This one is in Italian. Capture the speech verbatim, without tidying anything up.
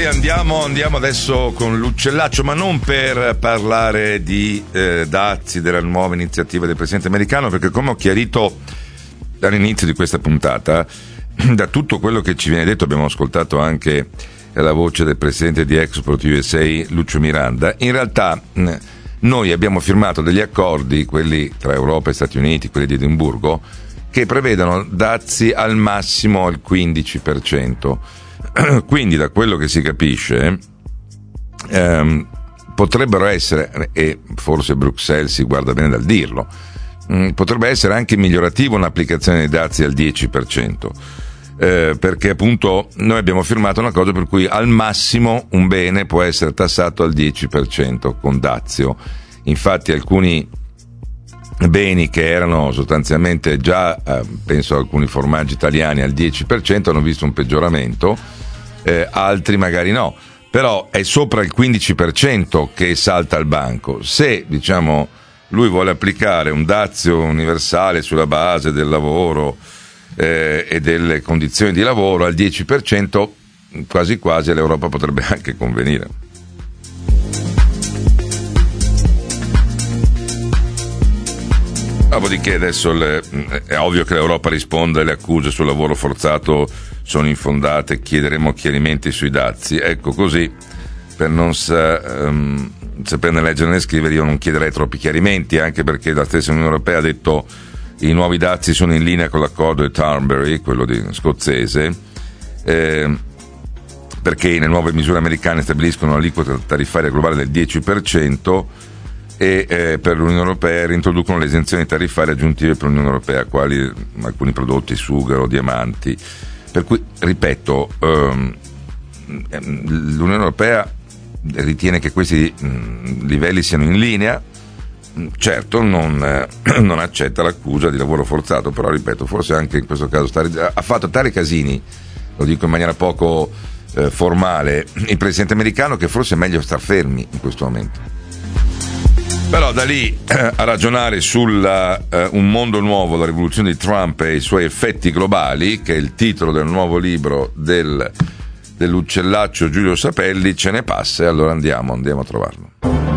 Sì, andiamo, andiamo adesso con l'uccellaccio, ma non per parlare di eh, dazi, della nuova iniziativa del presidente americano, perché come ho chiarito dall'inizio di questa puntata, da tutto quello che ci viene detto, abbiamo ascoltato anche la voce del presidente di Export U S A, Lucio Miranda, in realtà mh, noi abbiamo firmato degli accordi, quelli tra Europa e Stati Uniti, quelli di Edimburgo, che prevedono dazi al massimo al quindici per cento. Quindi, da quello che si capisce, ehm, potrebbero essere, e forse Bruxelles si guarda bene dal dirlo, mh, potrebbe essere anche migliorativo un'applicazione dei dazi al dieci per cento, eh, perché appunto noi abbiamo firmato una cosa per cui al massimo un bene può essere tassato al dieci per cento con dazio. Infatti alcuni beni che erano sostanzialmente già, eh, penso a alcuni formaggi italiani, al dieci per cento hanno visto un peggioramento, eh, altri magari no, però è sopra il quindici per cento che salta al banco. Se, diciamo, lui vuole applicare un dazio universale sulla base del lavoro eh, e delle condizioni di lavoro al dieci per cento, quasi quasi all'Europa potrebbe anche convenire. Dopodiché adesso le, è ovvio che l'Europa risponda e le accuse sul lavoro forzato sono infondate, chiederemo chiarimenti sui dazi. Ecco, così, per non sa, um, saperne leggere né scrivere, io non chiederei troppi chiarimenti, anche perché la stessa Unione Europea ha detto che i nuovi dazi sono in linea con l'accordo di Thornbury, quello di, scozzese, eh, perché le nuove misure americane stabiliscono l'aliquota tariffaria globale del dieci per cento e eh, per l'Unione Europea reintroducono le esenzioni tariffarie aggiuntive per l'Unione Europea, quali alcuni prodotti, sughero, diamanti. Per cui, ripeto, ehm, l'Unione Europea ritiene che questi mh, livelli siano in linea. Certo, non, eh, non accetta l'accusa di lavoro forzato, però ripeto, forse anche in questo caso sta, ha fatto tali casini, lo dico in maniera poco eh, formale, il presidente americano, che forse è meglio star fermi in questo momento. Però da lì a ragionare su uh, un mondo nuovo, la rivoluzione di Trump e i suoi effetti globali, che è il titolo del nuovo libro del, dell'uccellaccio Giulio Sapelli, ce ne passa, e allora andiamo, andiamo a trovarlo.